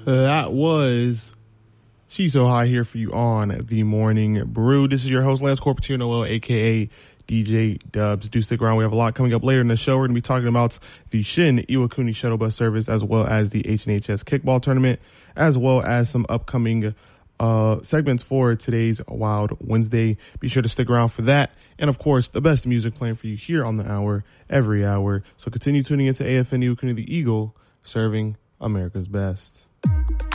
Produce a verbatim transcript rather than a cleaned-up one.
That was She's So High here for you on the Morning Brew. This is your host, Lance Corpatino Noel, a k a. D J Dubs. Do stick around. We have a lot coming up later in the show. We're going to be talking about the Shin Iwakuni shuttle bus service, as well as the H and H S kickball tournament, as well as some upcoming uh, segments for today's Wild Wednesday. Be sure to stick around for that. And, of course, the best music playing for you here on the hour, every hour. So continue tuning into A F N Iwakuni the Eagle, serving America's best.